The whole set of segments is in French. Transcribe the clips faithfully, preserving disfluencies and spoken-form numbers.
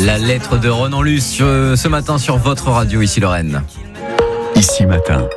La lettre de Ronan Luce ce matin sur votre radio, ici Lorraine. Ici Matin,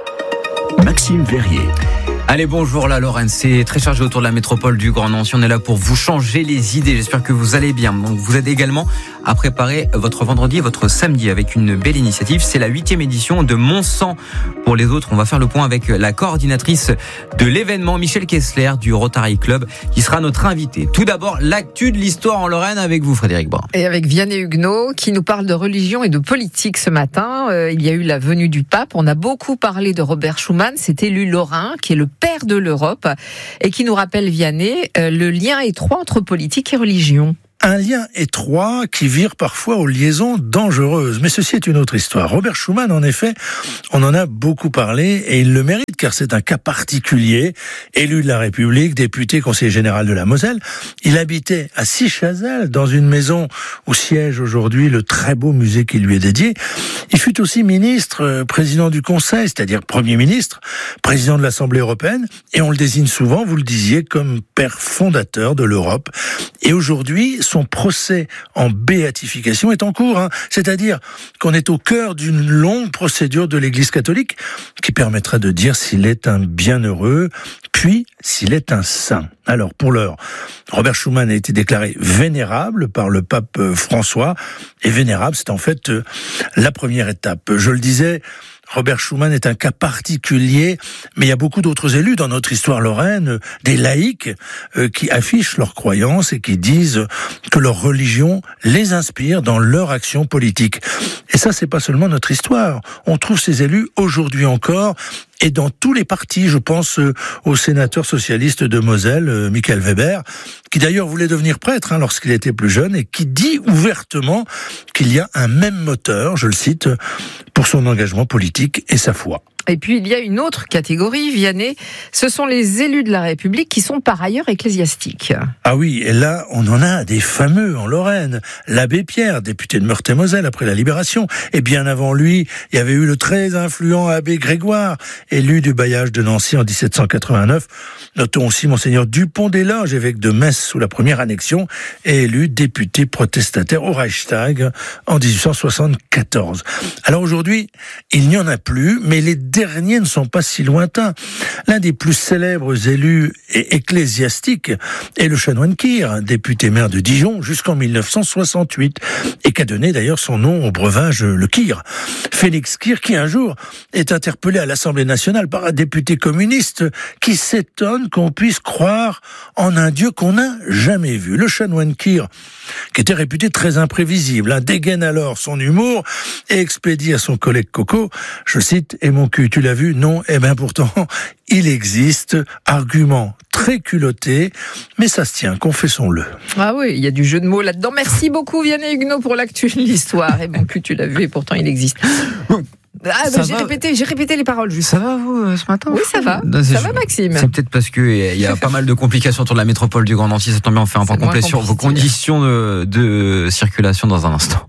Maxime Verrier. Allez, bonjour la Lorraine, c'est très chargé autour de la métropole du Grand Nancy. On est là pour vous changer les idées, j'espère que vous allez bien. Donc vous aide également à préparer votre vendredi et votre samedi avec une belle initiative. C'est la huitième édition de Mon sang pour les autres. On va faire le point avec la coordinatrice de l'événement, Michel Kessler du Rotary Club, qui sera notre invité. Tout d'abord, l'actu de l'histoire en Lorraine avec vous, Frédéric Brun. Et avec Vianney Huguenot, qui nous parle de religion et de politique ce matin. Euh, il y a eu la venue du pape. On a beaucoup parlé de Robert Schuman, cet élu lorrain qui est le père de l'Europe et qui nous rappelle, Vianney, euh, le lien étroit entre politique et religion. Un lien étroit qui vire parfois aux liaisons dangereuses. Mais ceci est une autre histoire. Robert Schuman, en effet, on en a beaucoup parlé et il le mérite car c'est un cas particulier. Élu de la République, député, conseiller général de la Moselle, il habitait à Sichazel, dans une maison où siège aujourd'hui le très beau musée qui lui est dédié. Il fut aussi ministre, président du Conseil, c'est-à-dire Premier ministre, président de l'Assemblée européenne, et on le désigne souvent, vous le disiez, comme père fondateur de l'Europe. Et aujourd'hui, son procès en béatification est en cours, hein. C'est-à-dire qu'on est au cœur d'une longue procédure de l'Église catholique qui permettra de dire s'il est un bienheureux, puis s'il est un saint. Alors, pour l'heure, Robert Schuman a été déclaré vénérable par le pape François, et vénérable, c'est en fait la première étape. Je le disais, Robert Schuman est un cas particulier, mais il y a beaucoup d'autres élus dans notre histoire lorraine, des laïcs, euh, qui affichent leurs croyances et qui disent que leur religion les inspire dans leur action politique. Et ça, c'est pas seulement notre histoire. On trouve ces élus aujourd'hui encore, et dans tous les partis. Je pense euh, au sénateur socialiste de Moselle, euh, Michael Weber, qui d'ailleurs voulait devenir prêtre hein, lorsqu'il était plus jeune, et qui dit ouvertement qu'il y a un même moteur, je le cite, pour son engagement politique et sa foi. Et puis, il y a une autre catégorie, Vianney, ce sont les élus de la République qui sont par ailleurs ecclésiastiques. Ah oui, et là, on en a des fameux en Lorraine. L'abbé Pierre, député de Meurthe-et-Moselle après la Libération. Et bien avant lui, il y avait eu le très influent abbé Grégoire, élu du bailliage de Nancy en dix-sept cent quatre-vingt-neuf. Notons aussi Monseigneur Dupont-des-Loges, évêque de Metz sous la première annexion, et élu député protestataire au Reichstag en dix-huit cent soixante-quatorze. Alors aujourd'hui, il n'y en a plus, mais les derniers ne sont pas si lointains. L'un des plus célèbres élus et ecclésiastiques est le chanoine Kir, député maire de Dijon jusqu'en mille neuf cent soixante-huit, et qui a donné d'ailleurs son nom au breuvage le Kir. Félix Kir, qui un jour est interpellé à l'Assemblée nationale par un député communiste qui s'étonne qu'on puisse croire en un Dieu qu'on n'a jamais vu. Le chanoine Kir, qui était réputé très imprévisible, hein, dégaine alors son humour et expédie à son collègue Coco, je cite, « Et mon cul, tu l'as vu ? Non, eh bien pourtant, il existe. » Argument très culotté, mais ça se tient, confessons-le. Ah oui, il y a du jeu de mots là-dedans. Merci beaucoup Vianney Huguenot pour l'actu de l'histoire. Et mon cul, tu l'as vu et pourtant il existe. Ah, bah, j'ai, répété, j'ai répété les paroles juste. Ça va vous ce matin ? Oui, ça va. Non, ça je... va Maxime. C'est peut-être parce qu'il y a pas mal de complications autour de la métropole du Grand Nancy. Ça tombe bien, on fait un point complet sur vos conditions de, de circulation dans un instant.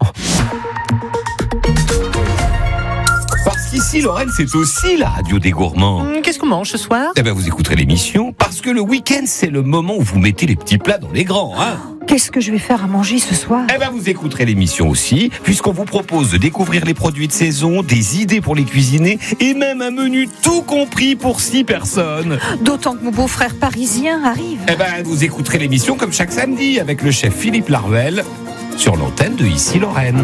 Ici, Lorraine, c'est aussi la radio des gourmands. Mmh, qu'est-ce qu'on mange ce soir ? Eh ben, vous écouterez l'émission, parce que le week-end, c'est le moment où vous mettez les petits plats dans les grands, hein. Qu'est-ce que je vais faire à manger ce soir ? Eh ben, vous écouterez l'émission aussi, puisqu'on vous propose de découvrir les produits de saison, des idées pour les cuisiner, et même un menu tout compris pour six personnes. D'autant que mon beau-frère parisien arrive. Eh ben, vous écouterez l'émission comme chaque samedi, avec le chef Philippe Laruelle, sur l'antenne de Ici Lorraine.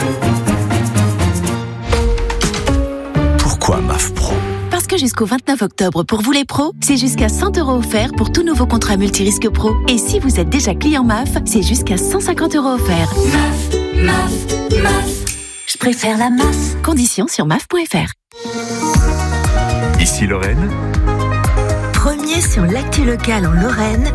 Pourquoi M A F Pro ? Parce que jusqu'au vingt-neuf octobre, pour vous les pros, c'est jusqu'à cent euros offerts pour tout nouveau contrat multirisque pro. Et si vous êtes déjà client M A F, c'est jusqu'à cent cinquante euros offerts. M A F, M A F, M A F. Je préfère la M A F. Conditions sur M A F point F R. Ici Lorraine. Premier sur l'actu locale en Lorraine.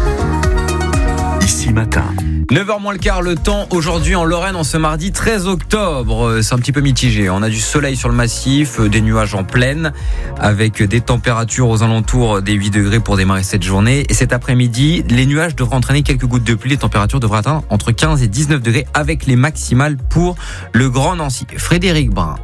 Ici Matin. neuf heures moins le quart, le temps aujourd'hui en Lorraine en ce mardi treize octobre. C'est un petit peu mitigé. On a du soleil sur le massif, des nuages en pleine, avec des températures aux alentours des huit degrés pour démarrer cette journée. Et cet après-midi, les nuages devraient entraîner quelques gouttes de pluie. Les températures devraient atteindre entre quinze et dix-neuf degrés avec les maximales pour le Grand Nancy. Frédéric Brun.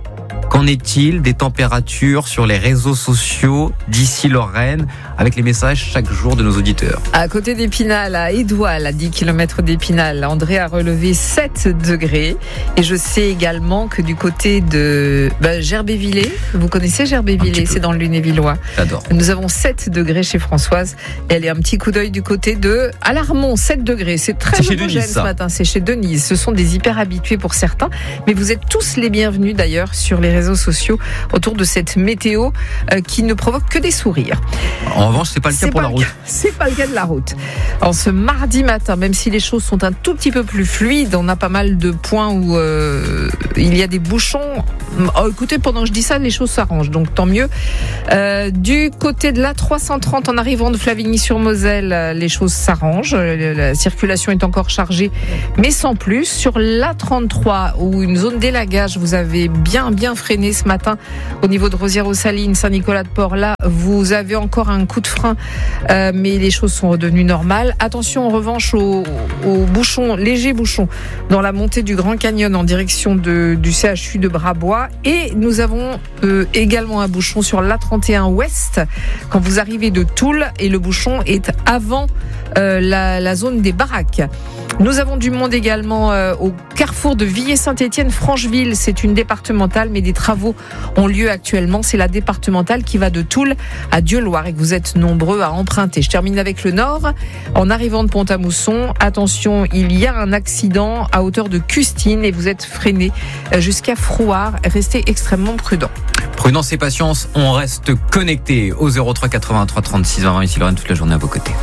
Qu'en est-il des températures sur les réseaux sociaux d'ici Lorraine, avec les messages chaque jour de nos auditeurs? À côté d'Épinal, à Édoual, à dix kilomètres d'Épinal, André a relevé sept degrés. Et je sais également que du côté de bah, Gerbévillers, vous connaissez Gerbévillers, c'est dans le Lunévillois. J'adore. Nous avons sept degrés chez Françoise. Et elle est un petit coup d'œil du côté de Alarmont, sept degrés. C'est très C'est chez homogène Denise, ce ça. matin. C'est chez Denise. Ce sont des hyper habitués pour certains. Mais vous êtes tous les bienvenus d'ailleurs sur les réseaux sociaux autour de cette météo euh, qui ne provoque que des sourires. En revanche, c'est pas le cas C'est pour pas la le route. cas- C'est pas le cas de la route. En ce mardi matin, même si les choses sont un tout petit peu plus fluides, on a pas mal de points où euh, il y a des bouchons. Oh, écoutez, pendant que je dis ça, les choses s'arrangent, donc tant mieux. Euh, du côté de l'A trois cent trente, en arrivant de Flavigny-sur-Moselle, euh, les choses s'arrangent. Euh, La circulation est encore chargée, mais sans plus. Sur l'A trente-trois, où une zone d'élagage, vous avez bien, bien freiné ce matin au niveau de Rosières-aux-Salines, Saint-Nicolas-de-Port. Là, vous avez encore un coup de frein, euh, mais les choses sont redevenues normales. Attention en revanche aux, aux bouchons, légers bouchons, dans la montée du Grand Canyon en direction de, du C H U de Brabois. Et nous avons euh, également un bouchon sur l'A trente et un Ouest quand vous arrivez de Toul, et le bouchon est avant euh, la, la zone des baraques. Nous avons du monde également euh, au carrefour de Villers-Saint-Étienne-Francheville. C'est une départementale, mais des travaux ont lieu actuellement. C'est la départementale qui va de Toul à Dieuloir et que vous êtes nombreux à emprunter. Je termine avec le Nord. En arrivant de Pont-à-Mousson, attention, il y a un accident à hauteur de Custine et vous êtes freiné jusqu'à Frouard. Restez extrêmement prudents. Prudence et patience, on reste connecté au zéro trois quatre-vingt-trois trente-six vingt ici Lorraine toute la journée à vos côtés.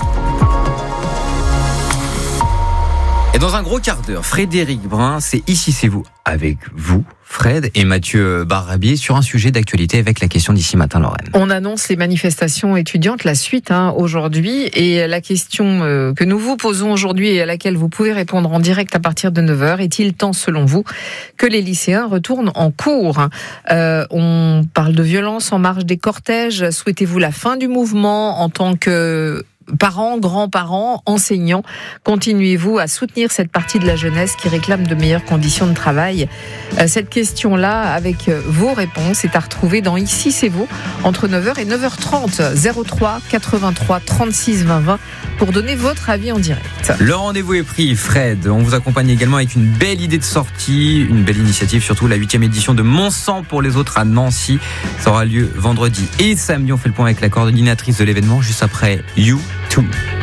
Et dans un gros quart d'heure, Frédéric Brun, c'est Ici c'est vous, avec vous, Fred et Mathieu Barabier, sur un sujet d'actualité avec la question d'Ici Matin Lorraine. On annonce les manifestations étudiantes, la suite hein, aujourd'hui, et la question euh, que nous vous posons aujourd'hui et à laquelle vous pouvez répondre en direct à partir de neuf heures, est-il temps selon vous que les lycéens retournent en cours? euh, On parle de violence en marge des cortèges. Souhaitez-vous la fin du mouvement en tant que parents, grands-parents, enseignants? Continuez-vous à soutenir cette partie de la jeunesse qui réclame de meilleures conditions de travail? Cette question-là, avec vos réponses, est à retrouver dans Ici c'est vous, entre neuf heures et neuf heures trente, zéro trois quatre-vingt-trois trente-six vingt vingt, pour donner votre avis en direct. Le rendez-vous est pris, Fred. On vous accompagne également avec une belle idée de sortie, une belle initiative, surtout la huitième édition de Mon sang pour les autres à Nancy. Ça aura lieu vendredi et samedi. On fait le point avec la coordinatrice de l'événement juste après You Too.